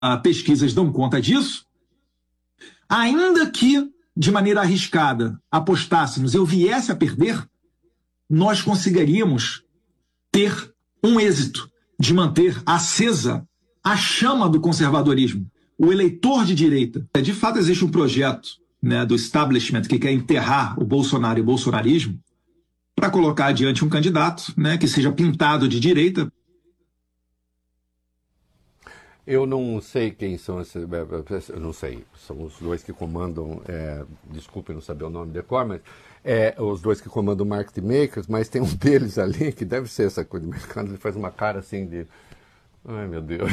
pesquisas dão conta disso, ainda que de maneira arriscada apostássemos, eu viesse a perder, nós conseguiríamos ter um êxito de manter acesa a chama do conservadorismo, o eleitor de direita. De fato, existe um projeto, né, do establishment que quer enterrar o Bolsonaro e o bolsonarismo para colocar adiante um candidato, né, que seja pintado de direita. Eu não sei quem são esses, eu não sei, são os dois que comandam, desculpe não saber o nome de cor, mas os dois que comandam o Market Makers, mas tem um deles ali que deve ser essa coisa de mercado, ele faz uma cara assim de, ai meu Deus,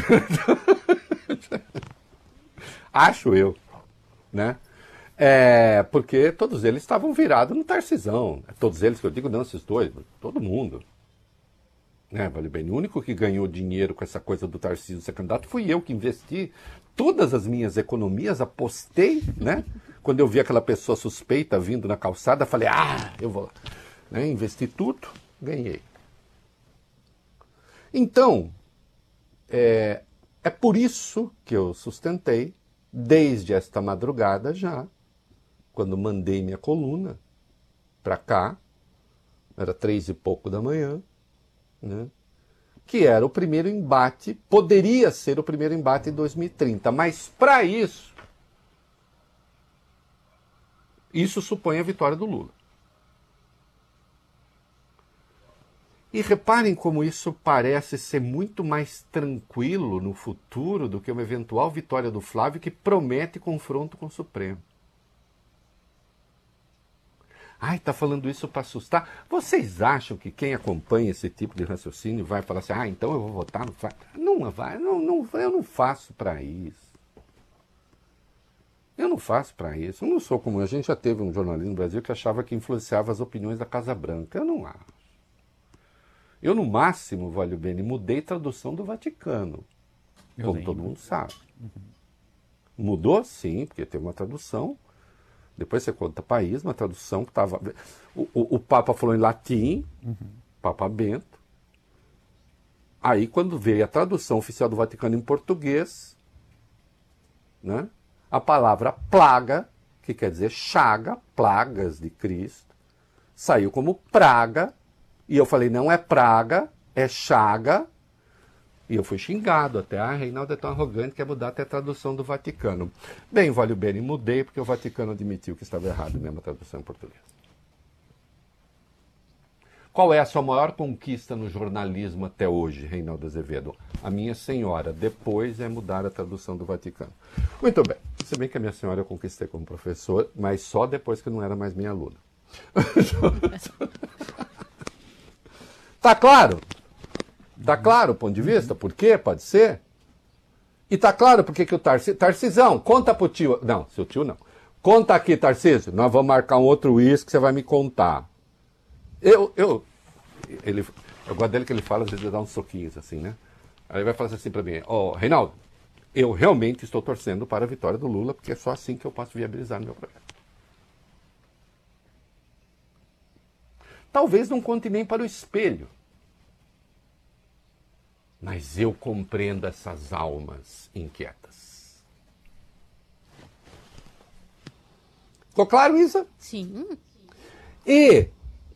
acho eu, né? Porque todos eles estavam virados no Tarcisão, todos eles que eu digo, não esses dois, todo mundo. Vale bem, o único que ganhou dinheiro com essa coisa do Tarcísio ser candidato fui eu que investi todas as minhas economias, apostei, né? Quando eu vi aquela pessoa suspeita vindo na calçada, falei, eu vou lá. Investi tudo, ganhei. Então, é por isso que eu sustentei, desde esta madrugada já, quando mandei minha coluna para cá, era 3 e pouco da manhã, né? Que era o primeiro embate, poderia ser o primeiro embate em 2030, mas para isso supõe a vitória do Lula. E reparem como isso parece ser muito mais tranquilo no futuro do que uma eventual vitória do Flávio, que promete confronto com o Supremo. Tá falando isso para assustar. Vocês acham que quem acompanha esse tipo de raciocínio vai falar assim, então eu vou votar no Flávio? Não vai, eu não faço para isso. Eu não faço para isso. Eu não sou como... A gente já teve um jornalista no Brasil que achava que influenciava as opiniões da Casa Branca. Eu não acho. Eu, no máximo, Vale Bene, mudei tradução do Vaticano. Como todo mundo sabe. Mudou, sim, porque tem uma tradução. Depois você conta país, uma tradução que estava... O Papa falou em latim, Papa Bento. Aí, quando veio a tradução oficial do Vaticano em português, né, a palavra plaga, que quer dizer chaga, plagas de Cristo, saiu como praga, e eu falei, não é praga, é chaga, e eu fui xingado até, Reinaldo é tão arrogante que quer mudar até a tradução do Vaticano. Bem, Vale Bene, mudei porque o Vaticano admitiu que estava errado mesmo a tradução em português. Qual é a sua maior conquista no jornalismo até hoje, Reinaldo Azevedo? A minha senhora, depois é mudar a tradução do Vaticano. Muito bem, se bem que a minha senhora eu conquistei como professor, mas só depois que não era mais minha aluna. Tá claro? Tá claro o ponto de vista? Por quê? Pode ser? E tá claro por que o Tarcisão, conta pro tio... Não, seu tio não. Conta aqui, Tarcísio, nós vamos marcar um outro uísque que você vai me contar. Eu gosto dele que ele fala, às vezes ele dá uns soquinhos assim, né? Aí ele vai falar assim pra mim, Reinaldo, eu realmente estou torcendo para a vitória do Lula, porque é só assim que eu posso viabilizar meu projeto. Talvez não conte nem para o espelho. Mas eu compreendo essas almas inquietas. Ficou claro, Isa? Sim. E,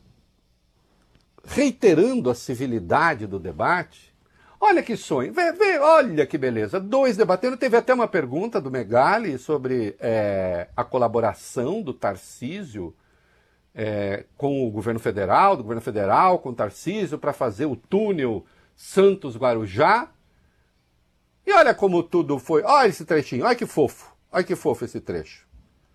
reiterando a civilidade do debate, olha que sonho, olha que beleza, 2 debatendo, teve até uma pergunta do Megali sobre a colaboração do Tarcísio com o governo federal, do governo federal com o Tarcísio para fazer o túnel Santos-Guarujá. E olha como tudo foi. Olha esse trechinho, olha que fofo esse trecho.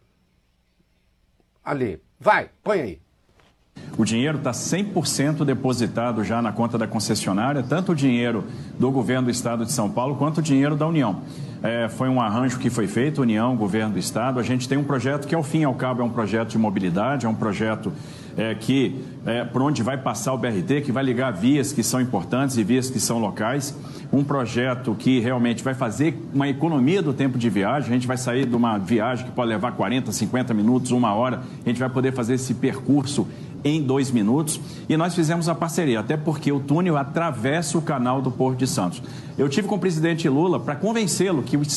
Ali, vai, põe aí. O dinheiro está 100% depositado já na conta da concessionária, tanto o dinheiro do governo do estado de São Paulo quanto o dinheiro da União. Foi um arranjo que foi feito, União, governo do estado. A gente tem um projeto que, ao fim e ao cabo, é um projeto de mobilidade, é um projeto por onde vai passar o BRT, que vai ligar vias que são importantes e vias que são locais. Um projeto que realmente vai fazer uma economia do tempo de viagem. A gente vai sair de uma viagem que pode levar 40, 50 minutos, 1 hora. A gente vai poder fazer esse percurso em 2 minutos, e nós fizemos a parceria, até porque o túnel atravessa o canal do Porto de Santos. Eu tive com o presidente Lula para convencê-lo que o